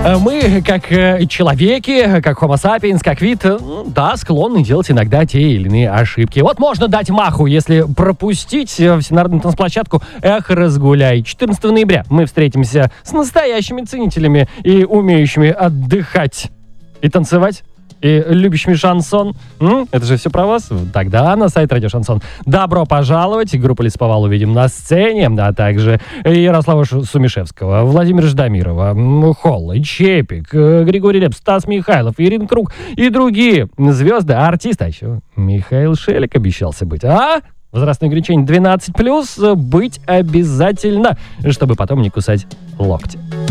Мы, как человеки, как Homo sapiens, как вид, да, склонны делать иногда те или иные ошибки. Вот можно дать маху, если пропустить всенародную танцплощадку «Эх, разгуляй». 14 ноября мы встретимся с настоящими ценителями и умеющими отдыхать и танцевать. И любящими шансон. Это же все про вас? Тогда на сайт Радио Шансон. Добро пожаловать. Группу Лесповал увидим на сцене, а также Ярослава Сумишевского, Владимира Ждамирова, Холла, Чепик, Григорий Лепс, Стас Михайлов, Ирина Круг и другие звезды, артисты. А еще Михаил Шелик обещался быть. Возрастное ограничение 12+, быть обязательно, чтобы потом не кусать локти.